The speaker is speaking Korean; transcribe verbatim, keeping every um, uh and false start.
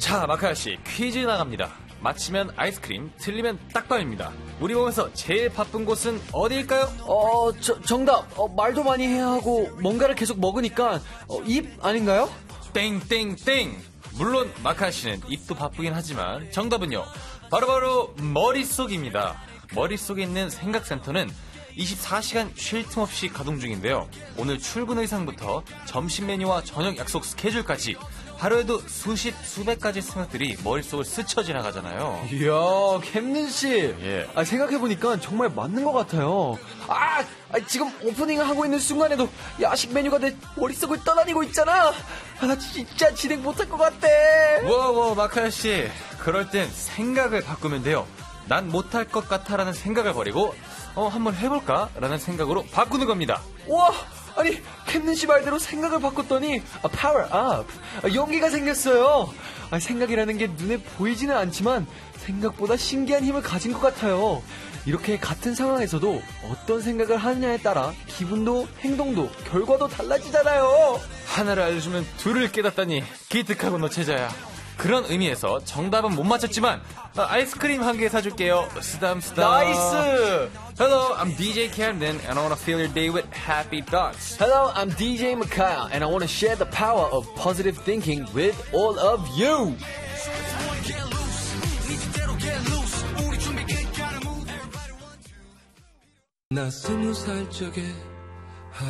자, 마카야씨, 퀴즈 나갑니다. 맞히면 아이스크림, 틀리면 딱밤입니다. 우리 몸에서 제일 바쁜 곳은 어디일까요? 어, 저, 정답. 어, 말도 많이 해야 하고 뭔가를 계속 먹으니까 어, 입 아닌가요? 땡땡땡! 물론 마카야씨는 입도 바쁘긴 하지만 정답은요, 바로바로 머릿속입니다. 머릿속에 있는 생각센터는 이십사 시간 쉴 틈 없이 가동 중인데요. 오늘 출근 의상부터 점심 메뉴와 저녁 약속 스케줄까지 하루에도 수십, 수백 가지 생각들이 머릿속을 스쳐 지나가잖아요. 이야, 캡는씨. 예. 아, 생각해보니까 정말 맞는 것 같아요. 아, 아, 지금 오프닝을 하고 있는 순간에도 야식 메뉴가 내 머릿속을 떠다니고 있잖아. 아, 나 진짜 진행 못할 것 같아. 워워, 마카야씨. 그럴 땐 생각을 바꾸면 돼요. 난 못할 것 같아라는 생각을 버리고 어, 한번 해볼까? 라는 생각으로 바꾸는 겁니다. 와, 아니, 캡는씨 말대로 생각을 바꿨더니 아, 파워 업, 아, 용기가 생겼어요. 아, 생각이라는 게 눈에 보이지는 않지만 생각보다 신기한 힘을 가진 것 같아요. 이렇게 같은 상황에서도 어떤 생각을 하느냐에 따라 기분도 행동도 결과도 달라지잖아요. 하나를 알려주면 둘을 깨닫다니 기특하고 너 제자야. 그런 의미에서 정답은 못 맞췄지만 아, 아이스크림 한 개 사줄게요. 쓰담 쓰담. 나이스. Hello, I'm 디제이 Camden and I want to fill your day with happy thoughts. Hello, I'm 디제이 Mikhail and I want to share the power of positive thinking with all of you. 나 스무 살 적에